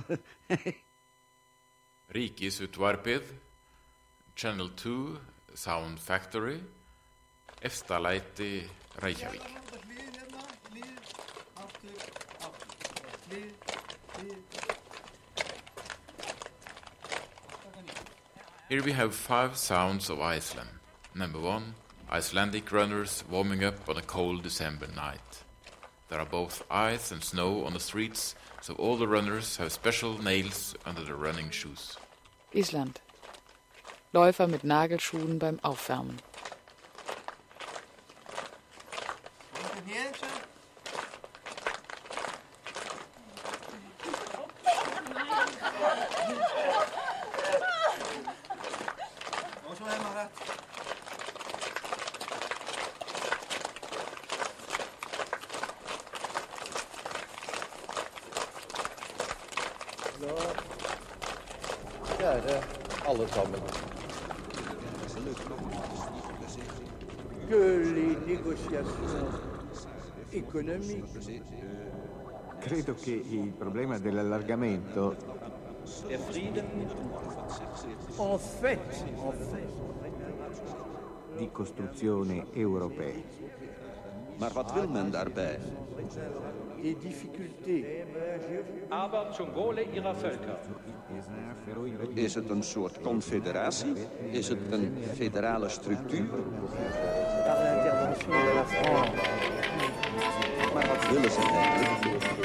Ríkisútvarpið, Channel 2, Sound Factory, Efstalæti, Reykjavík. Here we have 5 sounds of Iceland. Number 1, Icelandic runners warming up on a cold December night. There are both ice and snow on the streets, so all the runners have special nails under their running shoes. Island. Läufer mit Nagelschuhen beim Aufwärmen. Kjære alle sammen. Que les négociations économiques. Credo che il problema dell'allargamento En fait, di costruzione europea. Maar wat wil men daarbij? les difficultés. Aber zum Wohle ihrer Völker. Is het een soort confederatie? Is het een federale structuur? Par l'intervention de la France. Maar wat willen ze eigenlijk?